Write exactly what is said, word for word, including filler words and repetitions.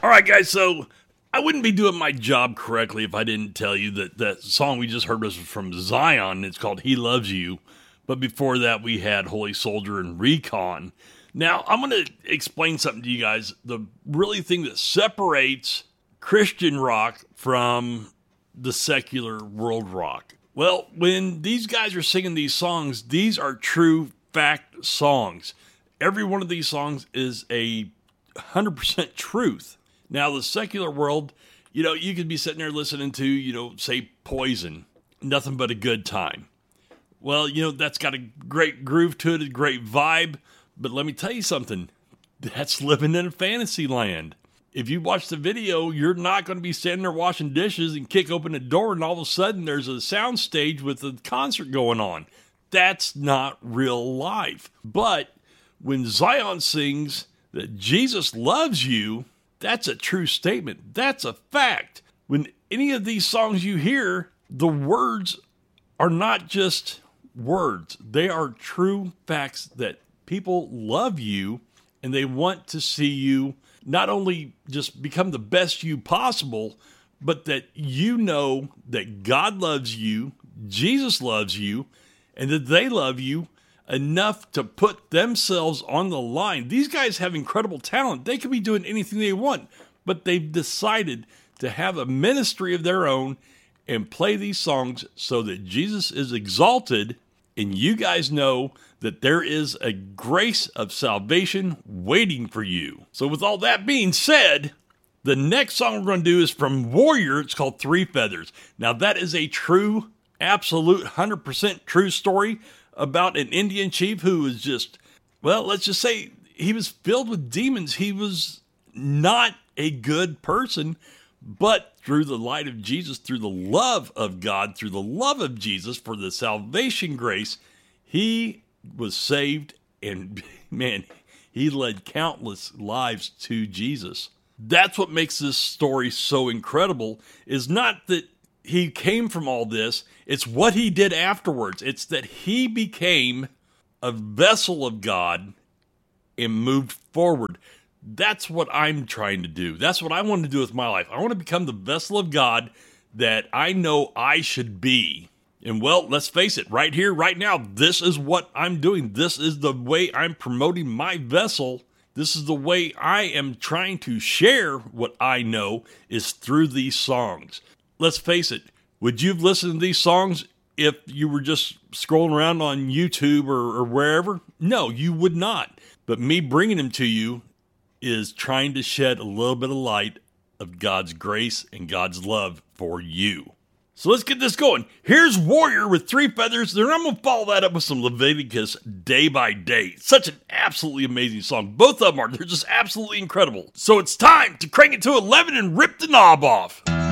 All right, guys, so I wouldn't be doing my job correctly if I didn't tell you that that song we just heard was from Zion. It's called He Loves You. But before that, we had Holy Soldier and Recon. Now, I'm going to explain something to you guys. The really thing that separates Christian rock from the secular world rock. Well, when these guys are singing these songs, these are true fact songs. Every one of these songs is a one hundred percent truth. Now, the secular world, you know, you could be sitting there listening to, you know, say Poison, Nothing But a Good Time. Well, you know, that's got a great groove to it, a great vibe, but let me tell you something, that's living in a fantasy land. If you watch the video, you're not going to be standing there washing dishes and kick open the door and all of a sudden there's a sound stage with a concert going on. That's not real life. But when Zion sings that Jesus loves you, that's a true statement. That's a fact. When any of these songs you hear, the words are not just words. They are true facts that people love you and they want to see you not only just become the best you possible, but that you know that God loves you, Jesus loves you, and that they love you enough to put themselves on the line. These guys have incredible talent. They could be doing anything they want, but they've decided to have a ministry of their own and play these songs so that Jesus is exalted, and you guys know that there is a grace of salvation waiting for you. So with all that being said, the next song we're going to do is from Warrior. It's called Three Feathers. Now that is a true, absolute, one hundred percent true story about an Indian chief who was just, well, let's just say he was filled with demons. He was not a good person, but through the light of Jesus, through the love of God, through the love of Jesus for the salvation grace, he was saved, and man, he led countless lives to Jesus. That's what makes this story so incredible, is not that he came from all this, it's what he did afterwards. It's that he became a vessel of God and moved forward. That's what I'm trying to do. That's what I want to do with my life. I want to become the vessel of God that I know I should be. And well, let's face it, right here, right now, this is what I'm doing. This is the way I'm promoting my vessel. This is the way I am trying to share what I know, is through these songs. Let's face it, would you have listened to these songs if you were just scrolling around on YouTube or, or wherever? No, you would not. But me bringing them to you is trying to shed a little bit of light of God's grace and God's love for you. So let's get this going. Here's Warrior with Three Feathers. Then I'm going to follow that up with some Leviticus, Day by Day. Such an absolutely amazing song. Both of them are. They're just absolutely incredible. So it's time to crank it to eleven and rip the knob off.